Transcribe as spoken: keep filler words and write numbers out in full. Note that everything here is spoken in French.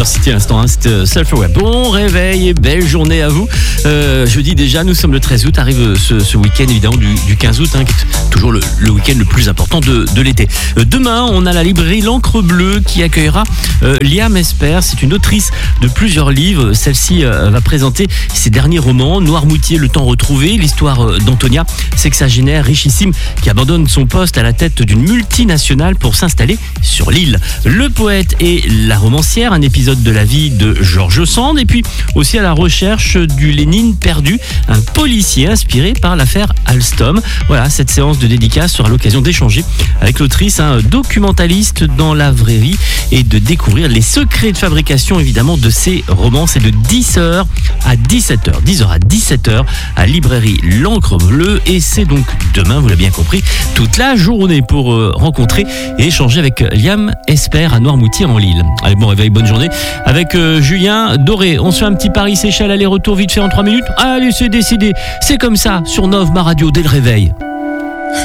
City à l'instant, hein, c'était Self-Aware. Bon réveil et belle journée à vous. Euh, jeudi déjà, nous sommes le treize août, arrive ce, ce week-end évidemment du, du quinze août, hein, qui est toujours le, le week-end le plus important de, de l'été. Euh, demain, on a la librairie L'Encre Bleue qui accueillera euh, Liam Esper. C'est une autrice de plusieurs livres. Celle-ci euh, va présenter ses derniers romans, Noirmoutier, Le Temps Retrouvé, l'histoire euh, d'Antonia, sexagénaire richissime qui abandonne son poste à la tête d'une multinationale pour s'installer sur l'île. Le poète et la romancière, un épisode de la vie de George Sand, et puis aussi à la recherche du Lénine perdu, un policier inspiré par l'affaire Alstom. Voilà, cette séance de dédicace sera l'occasion d'échanger avec l'autrice, un documentaliste dans la vraie vie, et de découvrir les secrets de fabrication évidemment de ses romans. C'est de dix heures à dix-sept heures, dix heures à dix-sept heures à librairie L'Encre Bleue, et c'est donc demain, vous l'avez bien compris, toute la journée pour euh, rencontrer et échanger avec Liam Esper à Noirmoutier en Lille. Allez, bon réveil, bonne journée avec euh, Julien Doré. On se fait un petit Paris-Seychelles aller-retour vite fait en trois minutes. Allez, c'est décidé, c'est comme ça sur Nov, ma radio dès le réveil.